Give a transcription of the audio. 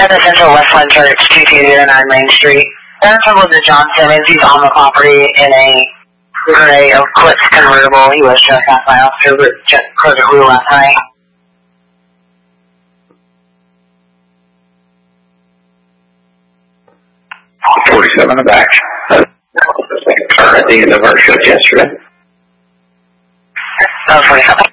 Central Westland Church, 229 Main Street. Venerable to John Simmons, he's on the property in a gray Eclipse convertible. He was trespassed by officer, but just closed at rule last night. 47 in the back. Car at the end of our shift yesterday. 47.